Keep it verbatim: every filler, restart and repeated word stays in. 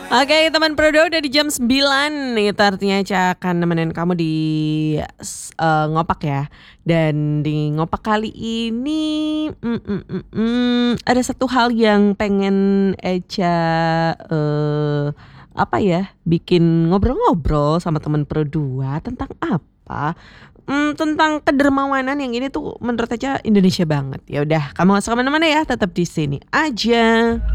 Oke, teman Prodo udah di jam sembilan. Itu artinya Eca akan nemenin kamu di s eee, ngopak ya. Dan di ngopak kali ini, mmm, mhm mhm, ada satu hal yang pengen Eca, eee, apa ya, bikin ngobrol-ngobrol sama teman Pro dua tentang apa? Mmm, tentang kedermawanan yang ini tuh menurut Eca Indonesia banget. Ya udah, kamu gak usah kemana-mana ya, tetap di sini aja.